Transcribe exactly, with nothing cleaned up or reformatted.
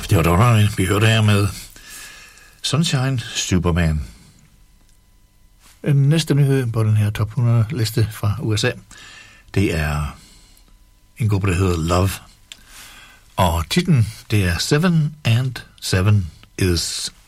Det var dog vi hørte her med Sunshine Superman. Den næste nyhed på den her top hundrede liste fra U S A, det er en gruppe, der hedder Love. Og titlen, det er Seven and Seven is